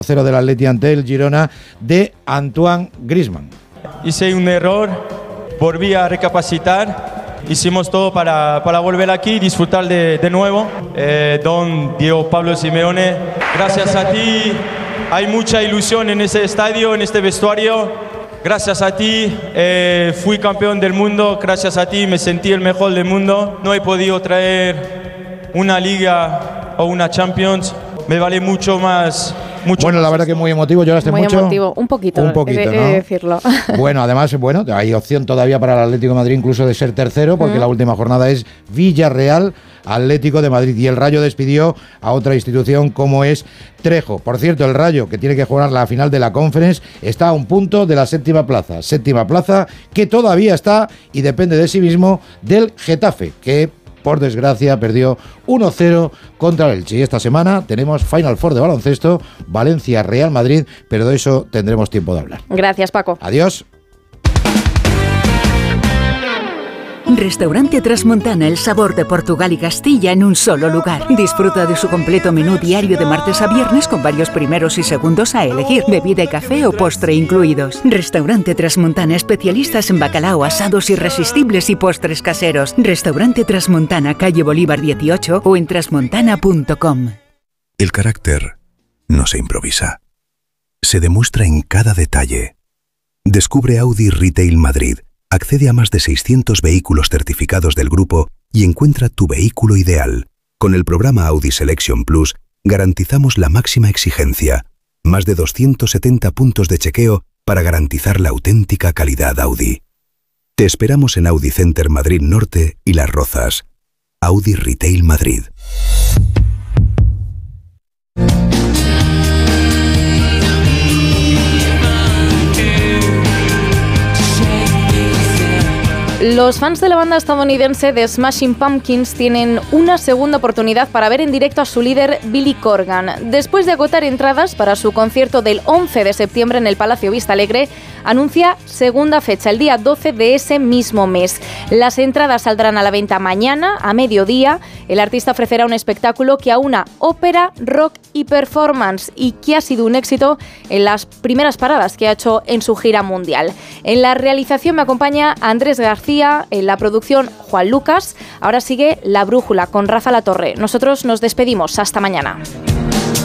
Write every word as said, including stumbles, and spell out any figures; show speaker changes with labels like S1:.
S1: cero del Atleti ante el Girona de Antoine Griezmann.
S2: Hice un error, volví a recapacitar, hicimos todo para, para volver aquí y disfrutar de, de nuevo. Eh, don Diego Pablo Simeone, gracias a ti hay mucha ilusión en este estadio, en este vestuario. Gracias a ti eh, fui campeón del mundo, gracias a ti me sentí el mejor del mundo. No he podido traer una liga o una Champions, me vale mucho más. Mucho
S1: bueno,
S2: más.
S1: La verdad que muy emotivo, ¿lloraste
S3: muy
S1: mucho?
S3: Muy emotivo, un poquito,
S1: un poquito,
S3: he,
S1: ¿no?
S3: he de decirlo.
S1: Bueno, además, bueno, hay opción todavía para el Atlético de Madrid incluso de ser tercero, porque mm. la última jornada es Villarreal, Atlético de Madrid, y el Rayo despidió a otra institución como es Trejo. Por cierto, el Rayo, que tiene que jugar la final de la Conference, está a un punto de la séptima plaza, séptima plaza que todavía está y depende de sí mismo del Getafe, que por desgracia perdió uno cero contra el Elche. Y esta semana tenemos Final Four de baloncesto, Valencia-Real Madrid, pero de eso tendremos tiempo de hablar.
S3: Gracias, Paco.
S1: Adiós.
S4: Restaurante Trasmontana, el sabor de Portugal y Castilla en un solo lugar. Disfruta de su completo menú diario de martes a viernes con varios primeros y segundos a elegir, bebida y café o postre incluidos. Restaurante Trasmontana, especialistas en bacalao, asados irresistibles y postres caseros. Restaurante Trasmontana, calle Bolívar dieciocho o en trasmontana punto com.
S5: El carácter no se improvisa. Se demuestra en cada detalle. Descubre Audi Retail Madrid. Accede a más de seiscientos vehículos certificados del grupo y encuentra tu vehículo ideal. Con el programa Audi Selection Plus garantizamos la máxima exigencia. Más de doscientos setenta puntos de chequeo para garantizar la auténtica calidad Audi. Te esperamos en Audi Center Madrid Norte y Las Rozas. Audi Retail Madrid.
S3: Los fans de la banda estadounidense de Smashing Pumpkins tienen una segunda oportunidad para ver en directo a su líder Billy Corgan. Después de agotar entradas para su concierto del once de septiembre en el Palacio Vista Alegre, anuncia segunda fecha, el día doce de ese mismo mes. Las entradas saldrán a la venta mañana a mediodía. El artista ofrecerá un espectáculo que aúna ópera, rock y performance y que ha sido un éxito en las primeras paradas que ha hecho en su gira mundial. En la realización me acompaña Andrés García, en la producción Juan Lucas. Ahora sigue La Brújula con Rafa Latorre. Nosotros nos despedimos. Hasta mañana.